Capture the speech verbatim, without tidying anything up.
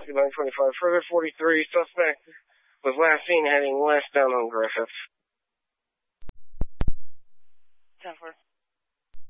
Oscar nine twenty-five. Further forty-three, suspect was last seen heading west down on Griffith. ten four.